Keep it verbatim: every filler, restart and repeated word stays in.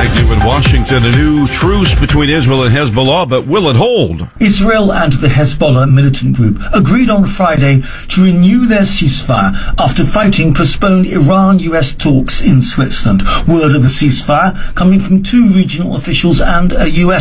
Right new in Washington, a new truce between Israel and Hezbollah, but will it hold? Israel and the Hezbollah militant group agreed on Friday to renew their ceasefire after fighting postponed Iran-U S talks in Switzerland. Word of the ceasefire coming from two regional officials and a U S